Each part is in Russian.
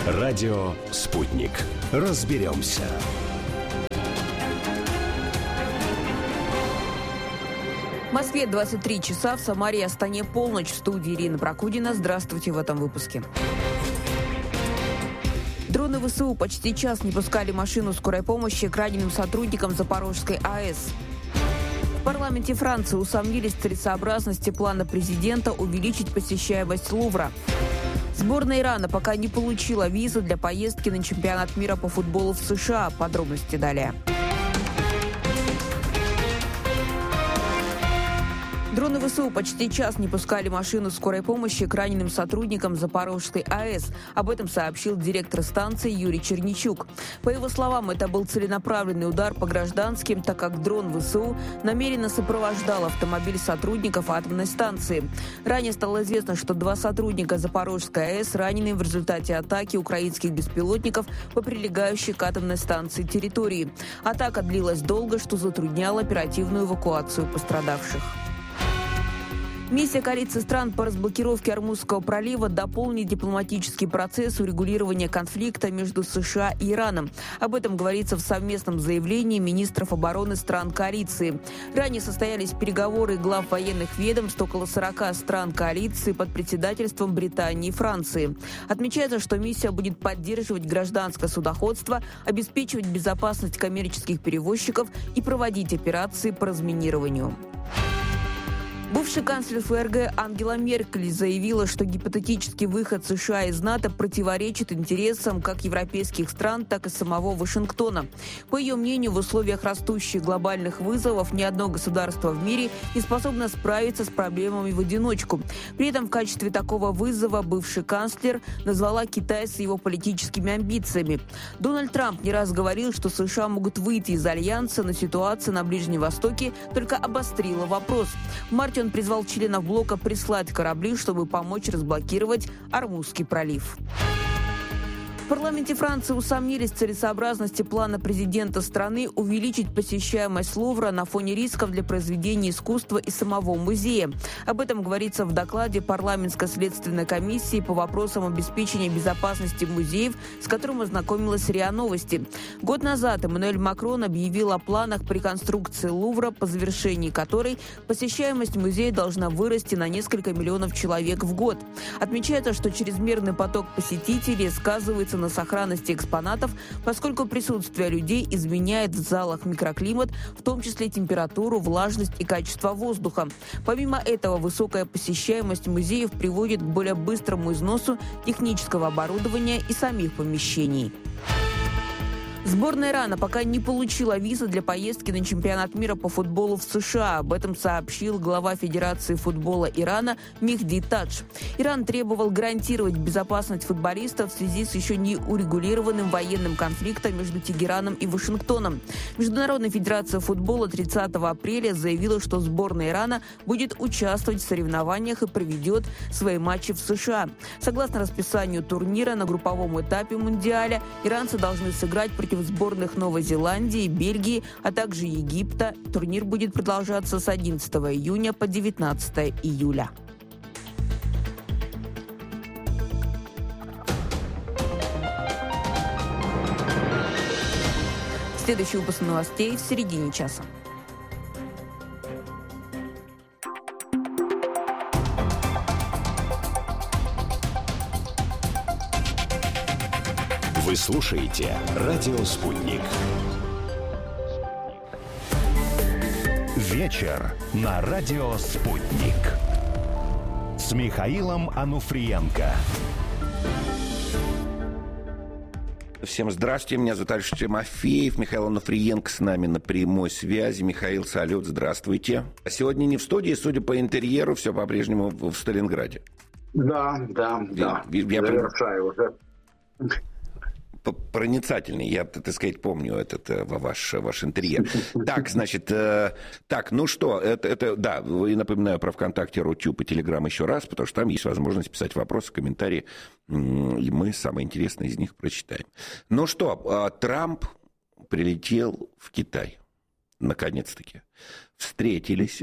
Радио «Спутник». Разберемся. В Москве 23 часа, в Самаре и Астане полночь. В студии Ирина Прокудина. Здравствуйте в этом выпуске. Дроны ВСУ почти час не пускали машину скорой помощи к раненым сотрудникам Запорожской АЭС. В парламенте Франции усомнились в целесообразности плана президента увеличить посещаемость Лувра. Сборная Ирана пока не получила визы для поездки на чемпионат мира по футболу в США. Подробности далее. Дроны ВСУ почти час не пускали машину скорой помощи к раненым сотрудникам Запорожской АЭС. Об этом сообщил директор станции Юрий Черничук. По его словам, это был целенаправленный удар по гражданским, так как дрон ВСУ намеренно сопровождал автомобиль сотрудников атомной станции. Ранее стало известно, что 2 сотрудника Запорожской АЭС ранены в результате атаки украинских беспилотников по прилегающей к атомной станции территории. Атака длилась долго, что затрудняло оперативную эвакуацию пострадавших. Миссия коалиции стран по разблокировке Ормузского пролива дополнит дипломатический процесс урегулирования конфликта между США и Ираном. Об этом говорится в совместном заявлении министров обороны стран коалиции. Ранее состоялись переговоры глав военных ведомств около 40 стран коалиции под председательством Британии и Франции. Отмечается, что миссия будет поддерживать гражданское судоходство, обеспечивать безопасность коммерческих перевозчиков и проводить операции по разминированию. Бывший канцлер ФРГ Ангела Меркель заявила, что гипотетический выход США из НАТО противоречит интересам как европейских стран, так и самого Вашингтона. По ее мнению, в условиях растущих глобальных вызовов ни одно государство в мире не способно справиться с проблемами в одиночку. При этом в качестве такого вызова бывший канцлер назвала Китай с его политическими амбициями. Дональд Трамп не раз говорил, что США могут выйти из альянса, но ситуация на Ближнем Востоке только обострила вопрос. В марте он призвал членов блока прислать корабли, чтобы помочь разблокировать Ормузский пролив. В парламенте Франции усомнились в целесообразности плана президента страны увеличить посещаемость Лувра на фоне рисков для произведения искусства и самого музея. Об этом говорится в докладе парламентской следственной комиссии по вопросам обеспечения безопасности музеев, с которым ознакомилась РИА Новости. Год назад Эммануэль Макрон объявил о планах по реконструкции Лувра, по завершении которой посещаемость музея должна вырасти на несколько миллионов человек в год. Отмечается, что чрезмерный поток посетителей сказывается на сохранности экспонатов, поскольку присутствие людей изменяет в залах микроклимат, в том числе температуру, влажность и качество воздуха. Помимо этого, высокая посещаемость музеев приводит к более быстрому износу технического оборудования и самих помещений. Сборная Ирана пока не получила визы для поездки на чемпионат мира по футболу в США. Об этом сообщил глава Федерации футбола Ирана Мехди Тадж. Иран требовал гарантировать безопасность футболистов в связи с еще не урегулированным военным конфликтом между Тегераном и Вашингтоном. Международная федерация футбола 30 апреля заявила, что сборная Ирана будет участвовать в соревнованиях и проведет свои матчи в США. Согласно расписанию турнира, на групповом этапе Мундиаля иранцы должны сыграть против сборных Новой Зеландии, Бельгии, а также Египта. Турнир будет продолжаться с 11 июня по 19 июля. Следующий выпуск новостей в середине часа. Вы слушаете «Радио Спутник». Вечер на «Радио Спутник» с Михаилом Ануфриенко. Всем здравствуйте, меня зовут Алексей Тимофеев, Михаил Ануфриенко с нами на прямой связи. Михаил, салют, здравствуйте. Сегодня не в студии, судя по интерьеру, все по-прежнему в Сталинграде. Да. Я завершаю уже. проницательный. Я, так сказать, помню этот ваш интерьер. Так, значит, ну что, это да, и напоминаю про ВКонтакте, Рутюб и Телеграм еще раз, потому что там есть возможность писать вопросы, комментарии, и мы самые интересные из них прочитаем. Ну что, Трамп прилетел в Китай. Наконец-таки. Встретились,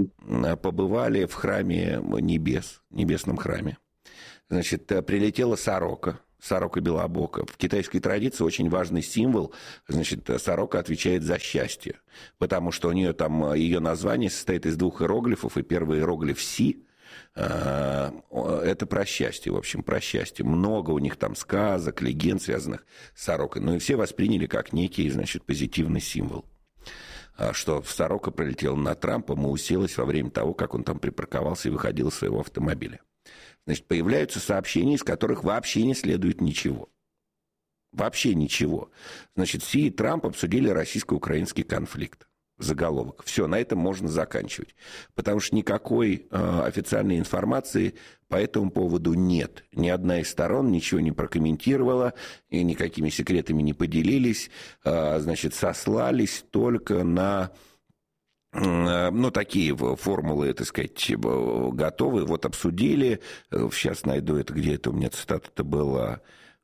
побывали в храме небес, небесном храме. Значит, прилетела сорока, Сорока белобока. В китайской традиции очень важный символ. Значит, сорока отвечает за счастье. Потому что у нее там, ее название состоит из 2 иероглифов. И первый иероглиф «си» – это про счастье, в общем, про счастье. Много у них там сказок, легенд, связанных с сорокой. Ну и все восприняли как некий, значит, позитивный символ. Что сорока прилетела на Трампа, ему уселась во время того, как он там припарковался и выходил из своего автомобиля. Значит, появляются сообщения, из которых вообще не следует ничего. Вообще ничего. Значит, Си и Трамп обсудили российско-украинский конфликт. Заголовок. Все, на этом можно заканчивать. Потому что никакой официальной информации по этому поводу нет. Ни одна из сторон ничего не прокомментировала, и никакими секретами не поделились. Значит, сослались только на... Ну, такие формулы, так сказать, готовы. Вот обсудили. Сейчас найду это, где это у меня цитата-то была.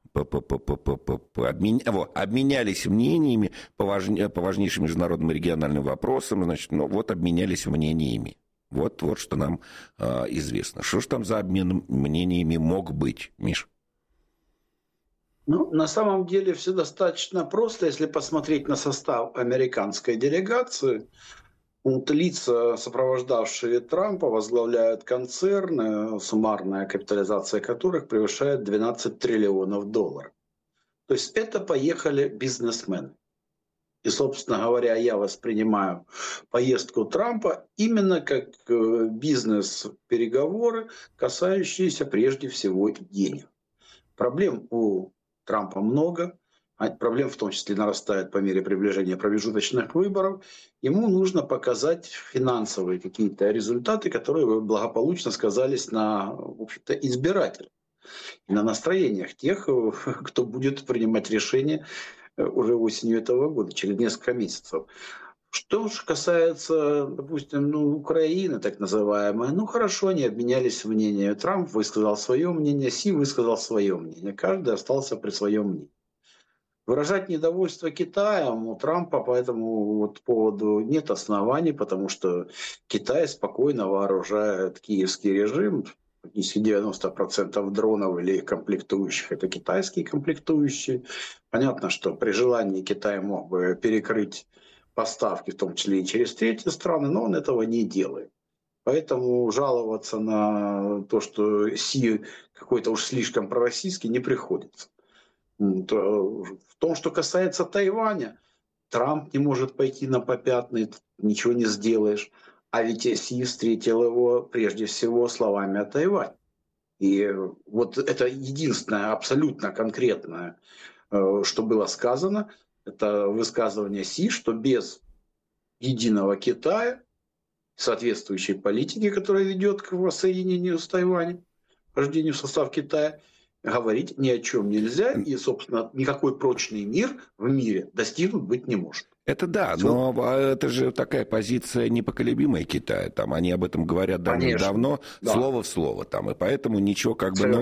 Обменялись мнениями по важнейшим международным и региональным вопросам. Значит, ну, вот обменялись мнениями. Вот что нам известно. Что же там за обмен мнениями мог быть, Миш? Ну, на самом деле все достаточно просто, если посмотреть на состав американской делегации. Лица, сопровождавшие Трампа, возглавляют концерны, суммарная капитализация которых превышает $12 триллионов. То есть это поехали бизнесмены. И, собственно говоря, я воспринимаю поездку Трампа именно как бизнес-переговоры, касающиеся прежде всего денег. Проблем у Трампа много. Проблем в том числе нарастает по мере приближения промежуточных выборов. Ему нужно показать финансовые какие-то результаты, которые благополучно сказались на, в общем-то, избирателях, на настроениях тех, кто будет принимать решения уже осенью этого года, через несколько месяцев. Что же касается, допустим, Украины, так называемой, хорошо, они обменялись мнением. Трамп высказал свое мнение, Си высказал свое мнение. Каждый остался при своем мнении. Выражать недовольство Китаем у Трампа по этому поводу нет оснований, потому что Китай спокойно вооружает киевский режим. Практически 90% дронов или комплектующих – это китайские комплектующие. Понятно, что при желании Китай мог бы перекрыть поставки, в том числе и через третьи страны, но он этого не делает. Поэтому жаловаться на то, что Си какой-то уж слишком пророссийский, не приходится. В том, что касается Тайваня, Трамп не может пойти на попятный, ничего не сделаешь. А ведь Си встретил его прежде всего словами о Тайване. И вот это единственное абсолютно конкретное, что было сказано, это высказывание Си, что без единого Китая, соответствующей политики, которая ведет к воссоединению с Тайванем, вхождению в состав Китая, говорить ни о чем нельзя, и, собственно, никакой прочный мир в мире достигнут быть не может. Это да, но это же такая позиция непоколебимая Китая. Там они об этом говорят давно, да. Слово в слово. Там, и поэтому ничего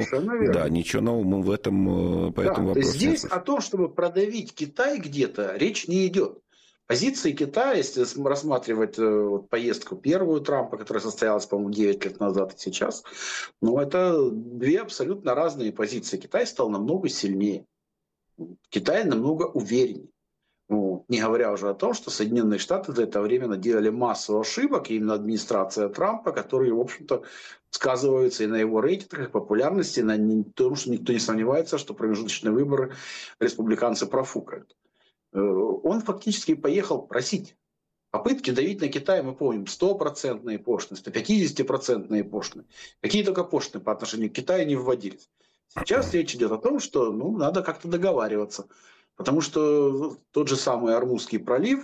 ничего нового в этом по этому вопросу. Здесь о том, чтобы продавить Китай где-то, речь не идет. Позиции Китая, если рассматривать поездку первую Трампа, которая состоялась, по-моему, 9 лет назад и сейчас, это две абсолютно разные позиции. Китай стал намного сильнее. Китай намного увереннее. Не говоря уже о том, что Соединенные Штаты за это время наделали массу ошибок, и именно администрация Трампа, которые, в общем-то, сказываются и на его рейтингах, популярности, на том, что никто не сомневается, что промежуточные выборы республиканцы профукают. Он фактически поехал просить. Попытки давить на Китай, мы помним, 100% пошлины, 150% пошлины. Какие только пошлины по отношению к Китаю не вводились. Сейчас речь идет о том, что надо как-то договариваться. Потому что тот же самый Ормузский пролив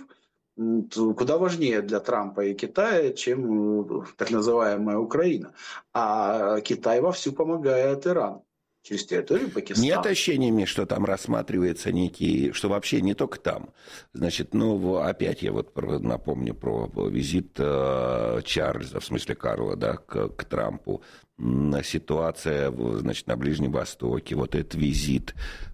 куда важнее для Трампа и Китая, чем так называемая Украина. А Китай вовсю помогает Ирану через территорию Пакистана. Нет ощущения, что там рассматривается что вообще не только там. Значит, опять я напомню про визит Чарльза, в смысле Карла, да, к Трампу. Ситуация, значит, на Ближнем Востоке, вот этот визит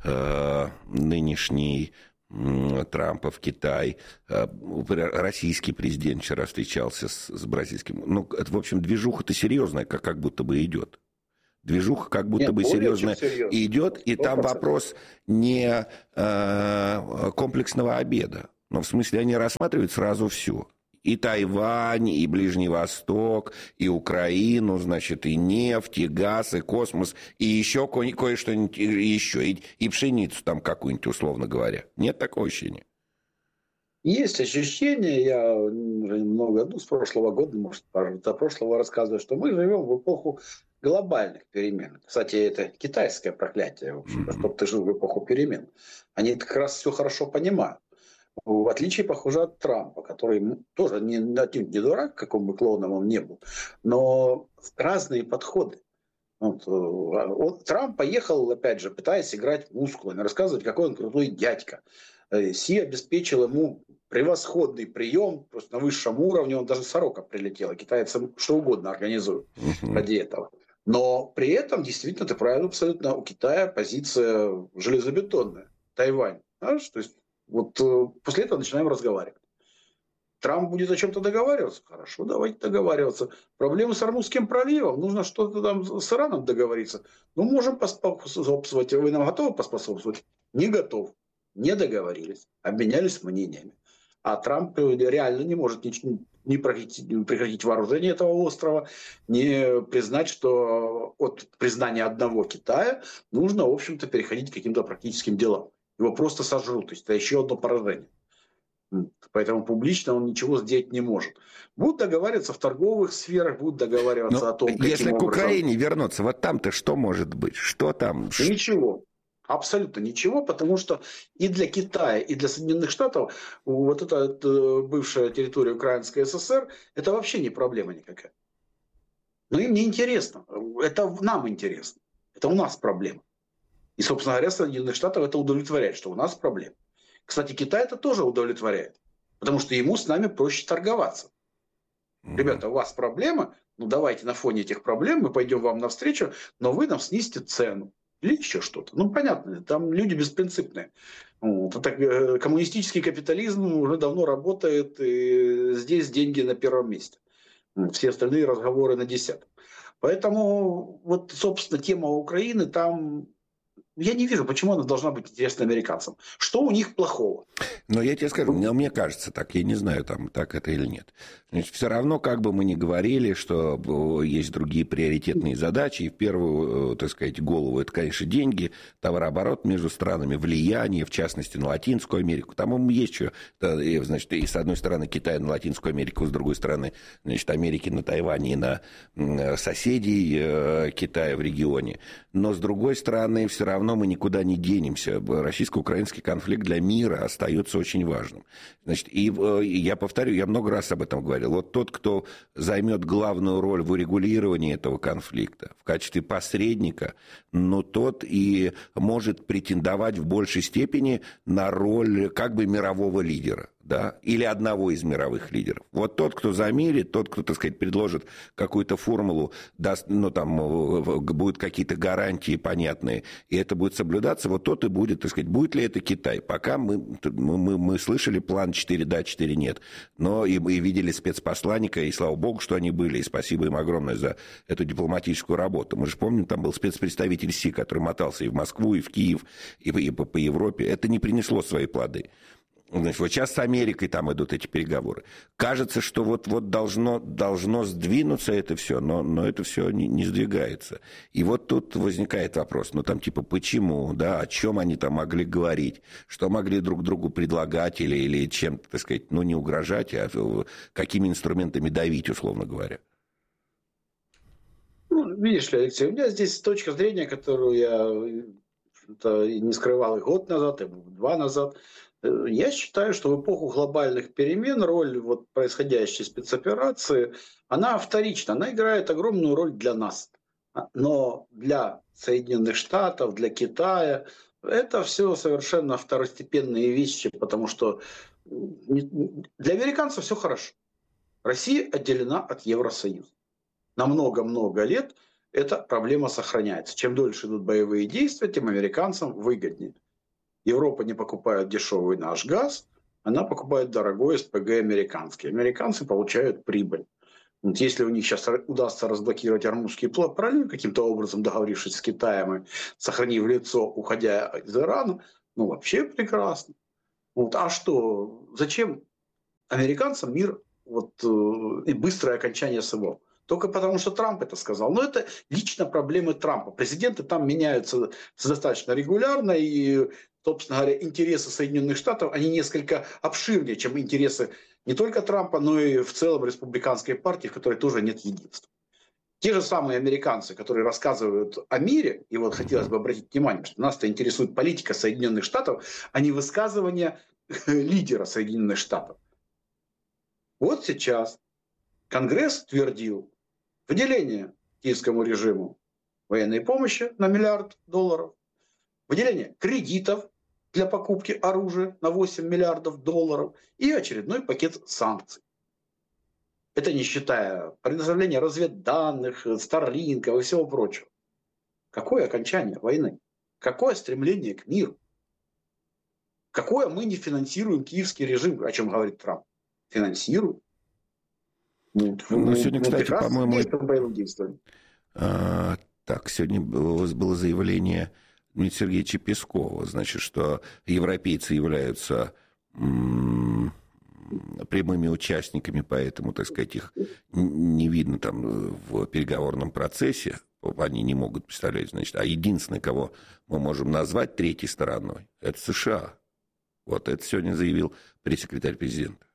нынешний Трампа в Китай, российский президент вчера встречался с бразильским. Это, в общем, движуха-то серьезная, как будто бы идет. Движуха как будто бы серьезно идет, и 100%. Там вопрос не комплексного обеда. Но в смысле они рассматривают сразу все. И Тайвань, и Ближний Восток, и Украину, значит, и нефть, и газ, и космос, и еще кое-что, еще, и пшеницу там какую-нибудь, условно говоря. Нет такого ощущения? Есть ощущение, я уже с прошлого года, может, до прошлого рассказываю, что мы живем в эпоху глобальных перемен. Кстати, это китайское проклятие, в общем, чтобы ты жил в эпоху перемен. Они как раз все хорошо понимают. В отличие, похоже, от Трампа, который тоже не дурак, каким бы клоуном он не был, но разные подходы. Трамп поехал, опять же, пытаясь играть мускулами, рассказывать, какой он крутой дядька. Си обеспечил ему превосходный прием, просто на высшем уровне, он даже сорока прилетела, китайцы что угодно организуют ради этого. Но при этом, действительно, ты правильно абсолютно, у Китая позиция железобетонная, Тайвань. Знаешь, то есть вот после этого начинаем разговаривать. Трамп будет о чем-то договариваться? Хорошо, давайте договариваться. Проблемы с Ормузским проливом, нужно что-то там с Ираном договориться. Ну, можем поспособствовать. Вы нам готовы поспособствовать? Не готов. Не договорились, обменялись мнениями. А Трамп реально не может не прекратить вооружение этого острова, не признать, что от признания одного Китая нужно, в общем-то, переходить к каким-то практическим делам. Его просто сожрут. То есть это еще одно поражение. Поэтому публично он ничего сделать не может. Будут договариваться в торговых сферах, будут договариваться о том, каким если образом... к Украине вернуться, вот там-то что может быть? Что там? Ничего. Абсолютно ничего, потому что и для Китая, и для Соединенных Штатов вот эта бывшая территория Украинской ССР, это вообще не проблема никакая. Но им не интересно. Это нам интересно. Это у нас проблема. И, собственно говоря, Соединенных Штатов это удовлетворяет, что у нас проблема. Кстати, Китай это тоже удовлетворяет, потому что ему с нами проще торговаться. Ребята, у вас проблема, ну давайте на фоне этих проблем мы пойдем вам навстречу, но вы нам снизите цену. Или еще что-то. Ну, понятно, там люди беспринципные. Это коммунистический капитализм уже давно работает, и здесь деньги на первом месте. Все остальные разговоры на 10-м. Поэтому, вот, собственно, тема Украины там... Я не вижу, почему она должна быть интересна американцам. Что у них плохого? Но я тебе скажу, мне кажется так, я не знаю, там, так это или нет. Значит, все равно, как бы мы ни говорили, что есть другие приоритетные задачи, и в первую, так сказать, голову это, конечно, деньги, товарооборот между странами, влияние, в частности, на Латинскую Америку. Там есть что, значит, и с одной стороны Китай на Латинскую Америку, с другой стороны, значит, Америки на Тайвань и на соседей Китая в регионе. Но, с другой стороны, все равно мы никуда не денемся. Российско-украинский конфликт для мира остается очень важным. Значит, и я повторю, я много раз об этом говорил. Вот тот, кто займет главную роль в урегулировании этого конфликта в качестве посредника, но тот и может претендовать в большей степени на роль как бы мирового лидера. Да, или одного из мировых лидеров. Вот тот, кто замерит, тот, кто, так сказать, предложит какую-то формулу, даст, ну, там, будут какие-то гарантии понятные, и это будет соблюдаться, вот тот и будет, так сказать, будет ли это Китай. Пока мы слышали план 4 да, 4 нет, но и видели спецпосланника, и слава богу, что они были, и спасибо им огромное за эту дипломатическую работу. Мы же помним, там был спецпредставитель Си, который мотался и в Москву, и в Киев, и по Европе. Это не принесло свои плоды. Значит, вот сейчас с Америкой там идут эти переговоры. Кажется, что вот должно сдвинуться это все, но это все не сдвигается. И вот тут возникает вопрос, ну там типа почему, да, о чем они там могли говорить, что могли друг другу предлагать или чем-то, так сказать, ну не угрожать, а какими инструментами давить, условно говоря. Ну, видишь ли, Алексей, у меня здесь точка зрения, которую я не скрывал и год назад, и 2 назад. Я считаю, что в эпоху глобальных перемен роль вот происходящей спецоперации, она вторична, она играет огромную роль для нас. Но для Соединенных Штатов, для Китая это все совершенно второстепенные вещи, потому что для американцев все хорошо. Россия отделена от Евросоюза. На много-много лет эта проблема сохраняется. Чем дольше идут боевые действия, тем американцам выгоднее. Европа не покупает дешевый наш газ, она покупает дорогой СПГ американский. Американцы получают прибыль. Вот если у них сейчас удастся разблокировать Ормузский пролив, каким-то образом договорившись с Китаем и сохранив лицо, уходя из Ирана, ну вообще прекрасно. Вот. А что, зачем американцам мир и быстрое окончание СВО? Только потому, что Трамп это сказал. Но это лично проблемы Трампа. Президенты там меняются достаточно регулярно, и, собственно говоря, интересы Соединенных Штатов, они несколько обширнее, чем интересы не только Трампа, но и в целом республиканской партии, в которой тоже нет единства. Те же самые американцы, которые рассказывают о мире, и вот хотелось бы обратить внимание, что нас-то интересует политика Соединенных Штатов, а не высказывания лидера Соединенных Штатов. Вот сейчас Конгресс твердил выделение киевскому режиму военной помощи на $1 миллиард, выделение кредитов для покупки оружия на $8 миллиардов и очередной пакет санкций. Это не считая предоставления разведданных, Старлинка и всего прочего. Какое окончание войны? Какое стремление к миру? Какое мы не финансируем киевский режим, о чем говорит Трамп? Финансируем. Сегодня, кстати, по-моему... сегодня было заявление Дмитрия Сергеевича Пескова, значит, что европейцы являются прямыми участниками, поэтому, так сказать, их не видно там в переговорном процессе, они не могут представлять, значит, а единственное, кого мы можем назвать третьей стороной, это США. Вот это сегодня заявил пресс-секретарь президента.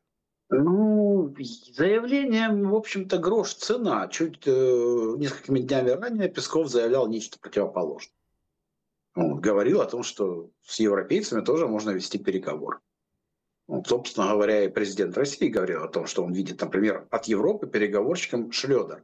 Заявление, в общем-то, грош цена. Чуть несколькими днями ранее Песков заявлял нечто противоположное. Он говорил о том, что с европейцами тоже можно вести переговоры. Собственно говоря, и президент России говорил о том, что он видит, например, от Европы переговорщиком Шлёдер.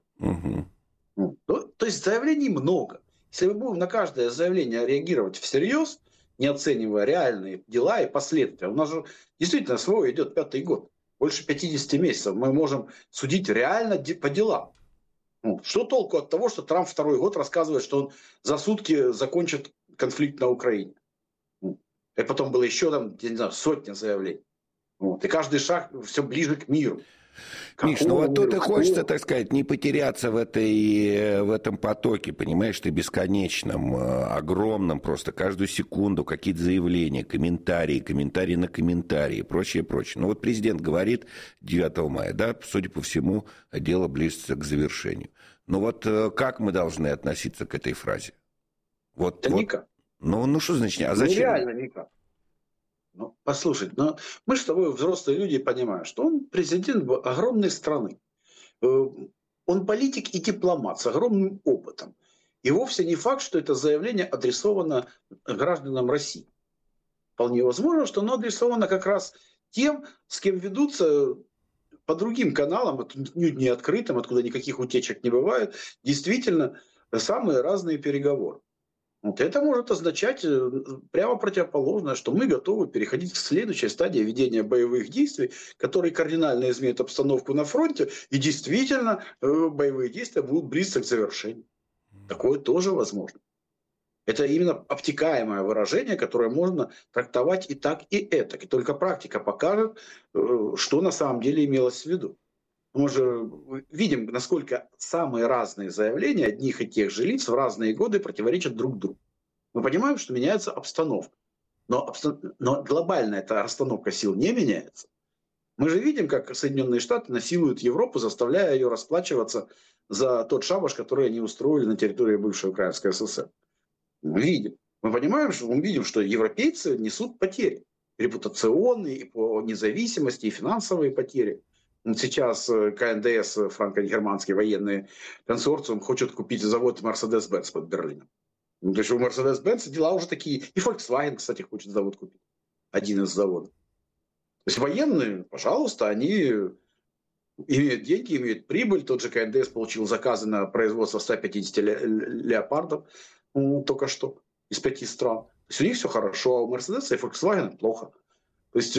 То есть заявлений много. Если мы будем на каждое заявление реагировать всерьез, не оценивая реальные дела и последствия, у нас же действительно СВО идет 5-й год. Больше 50 месяцев мы можем судить реально по делам. Что толку от того, что Трамп 2-й год рассказывает, что он за сутки закончит конфликт на Украине? И потом было еще там, я не знаю, сотня заявлений. И каждый шаг все ближе к миру. Миш, вот тут и хочется, так сказать, не потеряться в этом потоке, понимаешь, ты бесконечном, огромном, просто каждую секунду какие-то заявления, комментарии на комментарии, прочее. Ну вот президент говорит 9 мая, да, судя по всему, дело близится к завершению. Но вот как мы должны относиться к этой фразе? Никак. Ну что значит, а зачем? Реально никак. Послушай, мы с тобой взрослые люди понимаем, что он президент огромной страны. Он политик и дипломат с огромным опытом. И вовсе не факт, что это заявление адресовано гражданам России. Вполне возможно, что оно адресовано как раз тем, с кем ведутся по другим каналам, не открытым, откуда никаких утечек не бывает, действительно самые разные переговоры. Это может означать прямо противоположное, что мы готовы переходить к следующей стадии ведения боевых действий, которые кардинально изменят обстановку на фронте, и действительно боевые действия будут близиться к завершению. Такое тоже возможно. Это именно обтекаемое выражение, которое можно трактовать и так, и этак. И только практика покажет, что на самом деле имелось в виду. Мы же видим, насколько самые разные заявления одних и тех же лиц в разные годы противоречат друг другу. Мы понимаем, что меняется обстановка. Но глобальная эта расстановка сил не меняется. Мы же видим, как Соединенные Штаты насилуют Европу, заставляя ее расплачиваться за тот шабаш, который они устроили на территории бывшей Украинской ССР. Мы видим. Мы понимаем, что мы видим, что европейцы несут потери. Репутационные, и по независимости, и финансовые потери. Сейчас КНДС, франко-германский военный консорциум, хочет купить завод Mercedes-Benz под Берлином. Потому что у Mercedes-Benz дела уже такие. И Volkswagen, кстати, хочет завод купить. Один из заводов. То есть военные, пожалуйста, они имеют деньги, имеют прибыль. Тот же КНДС получил заказы на производство 150 леопардов только что из 5 стран. То есть у них все хорошо, а у Mercedes и Volkswagen плохо. То есть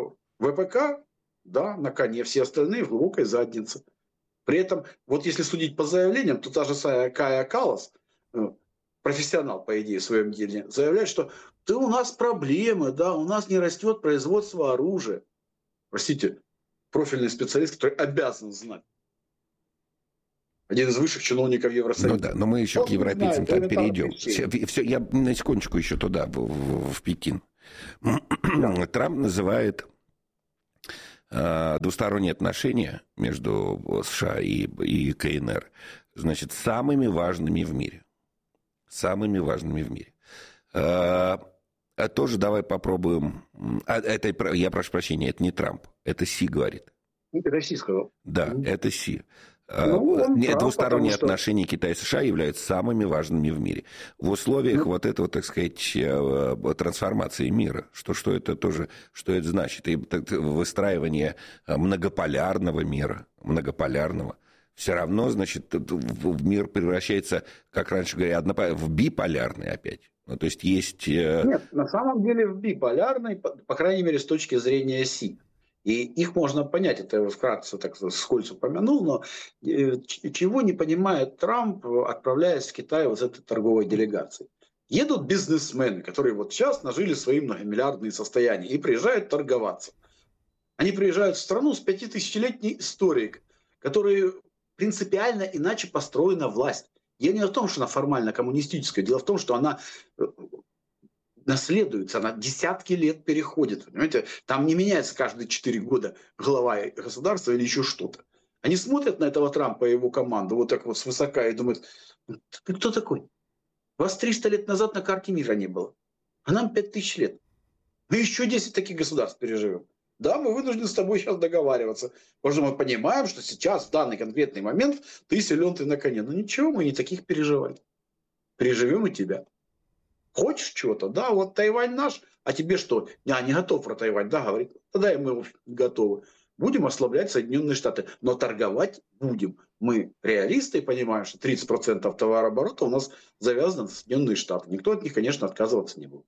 ВПК, да, на коне, все остальные в глубокой заднице. При этом, вот если судить по заявлениям, то та же Кая Каллас, профессионал, по идее, в своем деле, заявляет, что да, у нас проблемы, да, у нас не растет производство оружия. Простите, профильный специалист, который обязан знать. один из высших чиновников Евросоюза. Ну да, но мы еще к европейцам так перейдем. Все, я на секундочку еще туда, в Пекин. Да. Трамп называет двусторонние отношения между США и КНР, значит, самыми важными в мире. Самыми важными в мире. Тоже давай попробуем. Это, я прошу прощения, это не Трамп, это Си говорит. Это Си сказал. Да, это Си. Двусторонние отношения Китая и США являются самыми важными в мире. В условиях вот этого, так сказать, трансформации мира, что это тоже, что это значит? И выстраивание многополярного мира, все равно, значит, мир превращается, как раньше говорили, в биполярный опять. Ну, то есть есть... Нет, на самом деле в биполярный, по крайней мере, с точки зрения Си. И их можно понять, это я вкратце так вскользь упомянул, но чего не понимает Трамп, отправляясь в Китай вот с этой торговой делегацией. Едут бизнесмены, которые вот сейчас нажили свои многомиллиардные состояния и приезжают торговаться. Они приезжают в страну с 5000-летней историей, которая принципиально иначе построена власть. Дело не в том, что она формально коммунистическая, дело в том, что она наследуется, она десятки лет переходит. Понимаете? Там не меняется каждые 4 года глава государства или еще что-то. Они смотрят на этого Трампа и его команду вот так вот свысока и думают, ты кто такой? Вас 300 лет назад на карте мира не было, а нам 5000 лет. Мы еще 10 таких государств переживем. Да, мы вынуждены с тобой сейчас договариваться, потому что мы понимаем, что сейчас, в данный конкретный момент, ты силен, ты на коне. Но ничего, мы не таких переживали. Переживем и тебя. Хочешь чего-то? Да, вот Тайвань наш, а тебе что? Я не готов про Тайвань, да, говорит. Тогда и мы готовы. Будем ослаблять Соединенные Штаты, но торговать будем. Мы реалисты и понимаем, что 30% товарооборота у нас завязано на Соединенные Штаты. Никто от них, конечно, отказываться не будет.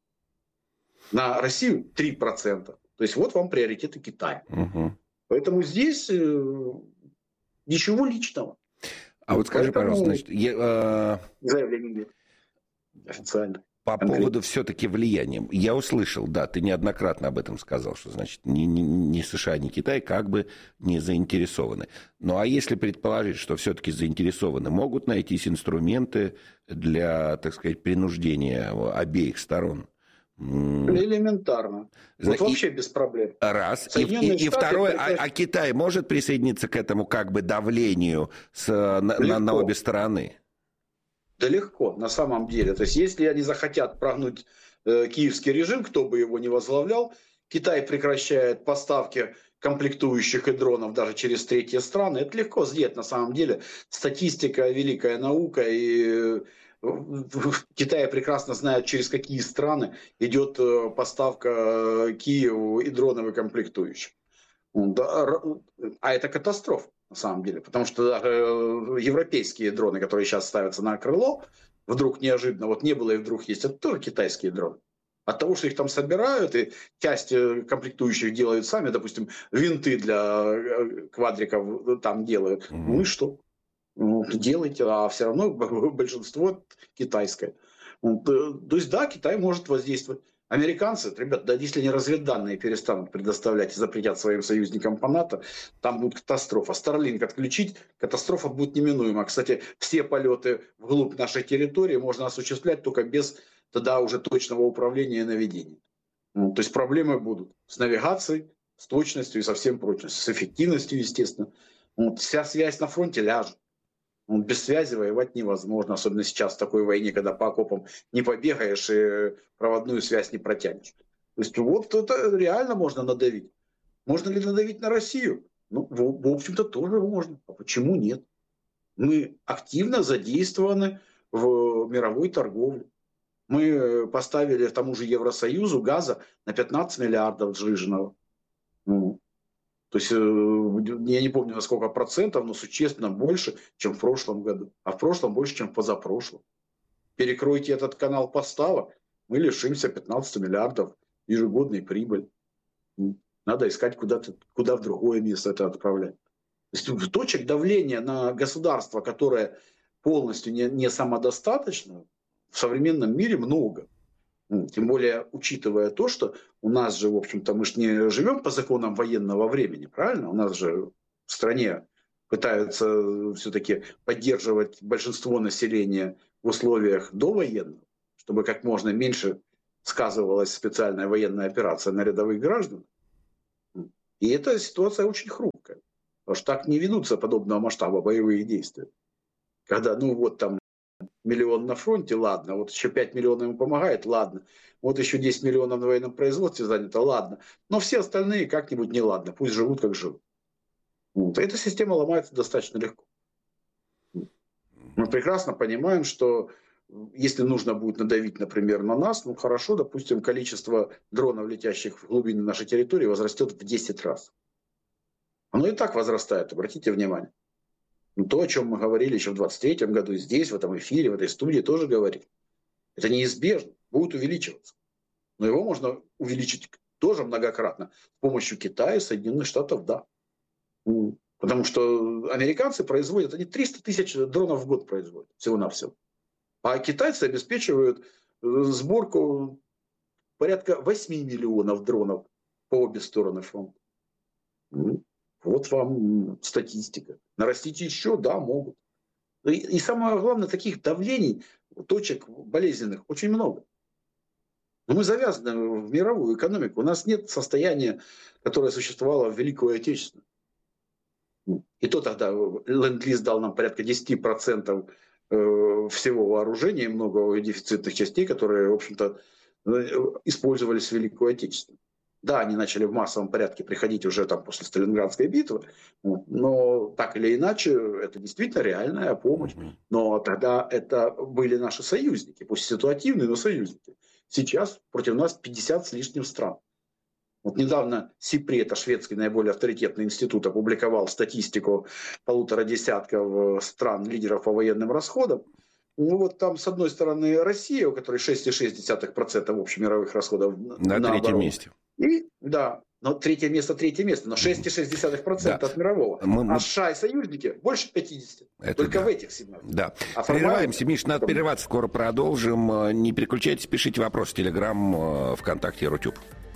На Россию 3%. То есть вот вам приоритеты Китая. Угу. Поэтому здесь ничего личного. А вот скажи, пожалуйста, значит, заявление нет официально. По поводу все-таки влияния. Я услышал, да, ты неоднократно об этом сказал, что, значит, ни США, ни Китай как бы не заинтересованы. Ну, а если предположить, что все-таки заинтересованы, могут найтись инструменты для, так сказать, принуждения обеих сторон? Элементарно. Вот вообще без проблем. Раз. И второе, а Китай может присоединиться к этому как бы давлению на обе стороны? Да легко, на самом деле. То есть, если они захотят прогнуть киевский режим, кто бы его ни возглавлял, Китай прекращает поставки комплектующих и дронов даже через третьи страны. Это легко сделать на самом деле. Статистика – великая наука, и в Китае прекрасно знают, через какие страны идет поставка Киеву и дронов и комплектующих. А это катастрофа. На самом деле, потому что даже европейские дроны, которые сейчас ставятся на крыло, вдруг неожиданно, вот не было и вдруг есть, это тоже китайские дроны. От того, что их там собирают, и часть комплектующих делают сами, допустим, винты для квадриков там делают, ну и что? Делайте, а все равно большинство китайское. То есть да, Китай может воздействовать. Американцы, ребят, да если они разведданные перестанут предоставлять и запретят своим союзникам по НАТО, там будет катастрофа. Starlink отключить, катастрофа будет неминуема. Кстати, все полеты вглубь нашей территории можно осуществлять только без тогда уже точного управления и наведения. То есть проблемы будут с навигацией, с точностью и со всем прочим, с эффективностью, естественно. Вся связь на фронте ляжет. Без связи воевать невозможно, особенно сейчас в такой войне, когда по окопам не побегаешь и проводную связь не протянешь. То есть вот это реально можно надавить. Можно ли надавить на Россию? Ну, в общем-то, тоже можно. А почему нет? Мы активно задействованы в мировой торговле. Мы поставили тому же Евросоюзу газа на 15 миллиардов сжиженного. То есть, я не помню на сколько процентов, но существенно больше, чем в прошлом году. А в прошлом больше, чем в позапрошлом. Перекройте этот канал поставок, мы лишимся 15 миллиардов ежегодной прибыли. Надо искать куда в другое место это отправлять. То есть, точек давления на государство, которое полностью не самодостаточно, в современном мире много. Тем более, учитывая то, что у нас же, в общем-то, мы же не живем по законам военного времени, правильно? У нас же в стране пытаются все-таки поддерживать большинство населения в условиях довоенных, чтобы как можно меньше сказывалась специальная военная операция на рядовых граждан. И эта ситуация очень хрупкая, потому что так не ведутся подобного масштаба боевые действия. Когда, там 1 миллион на фронте, ладно, вот еще 5 миллионов ему помогает, ладно, вот еще 10 миллионов на военном производстве занято, ладно, но все остальные как-нибудь не ладно, пусть живут как живут. Эта система ломается достаточно легко. Мы прекрасно понимаем, что если нужно будет надавить, например, на нас, хорошо, допустим, количество дронов, летящих в глубины нашей территории, возрастет в 10 раз. Оно и так возрастает, обратите внимание. То, о чем мы говорили еще в 2023 году, и здесь, в этом эфире, в этой студии тоже говорили. Это неизбежно, будет увеличиваться. Но его можно увеличить тоже многократно с помощью Китая и Соединенных Штатов, да. Потому что американцы производят, они 300 тысяч дронов в год производят, всего-навсего. А китайцы обеспечивают сборку порядка 8 миллионов дронов по обе стороны фронта. Вот вам статистика. Нарастить еще, да, могут. И самое главное, таких давлений, точек болезненных очень много. Но мы завязаны в мировую экономику. У нас нет состояния, которое существовало в Великую Отечественную. И то тогда Ленд-лиз дал нам порядка 10% всего вооружения и много дефицитных частей, которые, в общем-то, использовались в Великую Отечественную. Да, они начали в массовом порядке приходить уже там после Сталинградской битвы, но так или иначе это действительно реальная помощь. Но тогда это были наши союзники, пусть ситуативные, но союзники. Сейчас против нас 50 с лишним стран. Вот недавно СИПРИ, это шведский наиболее авторитетный институт, опубликовал статистику 1,5 десятка стран, лидеров по военным расходам. Вот там, с одной стороны, Россия, у которой 6,6% общемировых расходов на третьем месте. Да, но третье место, но 6,6% да. От мирового. А США и союзники больше 50%. Это только да. В этих 17. Да. Прерываемся, Миш, надо прерываться, скоро продолжим. Не переключайтесь, пишите вопросы в Телеграм, ВКонтакте, Рутюб.